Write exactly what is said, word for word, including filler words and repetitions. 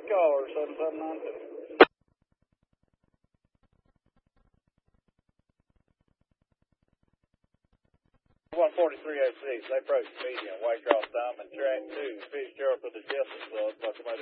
Next caller, seven seven nine two. one forty-three oh six, they approach median, White Cross Diamond, track two, Fitzgerald for the Jessup Club, locomotive